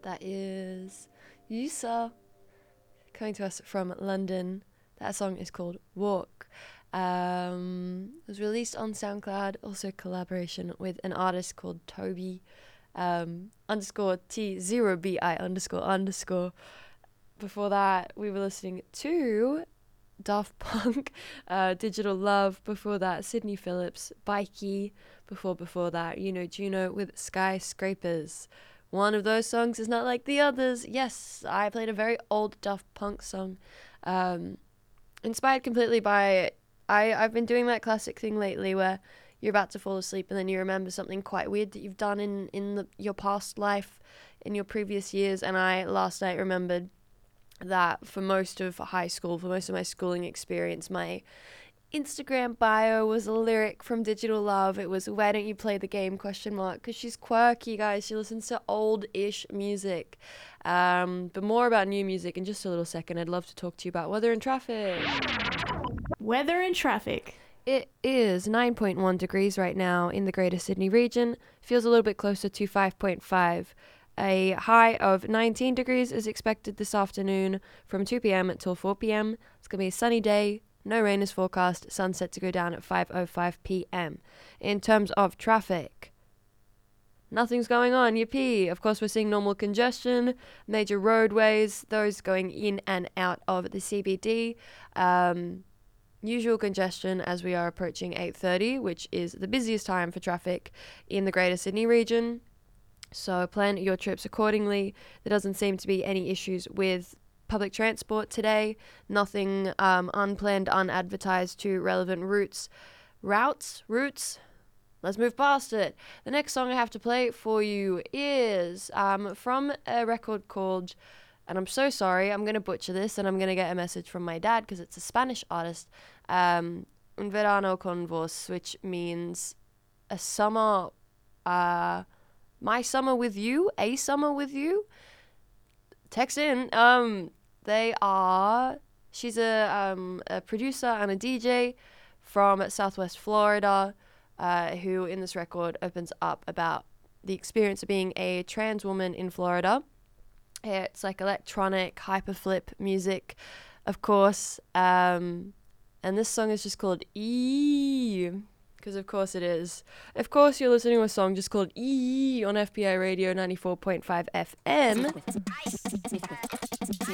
That is Yusa coming to us from London. That song is called Walk. It was released on SoundCloud, also collaboration with an artist called Toby underscore T0BI underscore. Before that, we were listening to Daft Punk, Digital Love. Before that, Sydney Phillips, Bikey. Before that, Juno with Skyscrapers. One of those songs is not like the others. Yes, I played a very old Daft Punk song, inspired completely by... I've been doing that classic thing lately where you're about to fall asleep and then you remember something quite weird that you've done in your past life, in your previous years. And I last night remembered that for most of high school, for most of my schooling experience, my Instagram bio was a lyric from Digital Love. It was, "Why don't you play the game?" ? Because she's quirky, guys. She listens to old-ish music. But more about new music in just a little second. I'd love to talk to you about weather and traffic. Weather and traffic. It is 9.1 degrees right now in the Greater Sydney region. Feels a little bit closer to 5.5. A high of 19 degrees is expected this afternoon from 2 p.m. until 4 p.m. It's going to be a sunny day. No rain is forecast. Sunset to go down at 5:05 p.m. In terms of traffic, nothing's going on. Yippee. Of course, we're seeing normal congestion, major roadways, those going in and out of the CBD. Usual congestion as we are approaching 8:30, which is the busiest time for traffic in the Greater Sydney region. So plan your trips accordingly. There doesn't seem to be any issues with public transport today. Nothing unplanned, unadvertised to relevant routes. Let's move past it. The next song I have to play for you is from a record called, and I'm so sorry, I'm going to butcher this and I'm going to get a message from my dad because it's a Spanish artist, Un Verano con Vos, which means a summer, my summer with you, a summer with you. Text in. She's a producer and a DJ from Southwest Florida, who in this record opens up about the experience of being a trans woman in Florida. It's like electronic, hyperflip music, of course. And this song is just called E, because of course it is. Of course you're listening to a song just called E on FPI Radio 94.5 FM.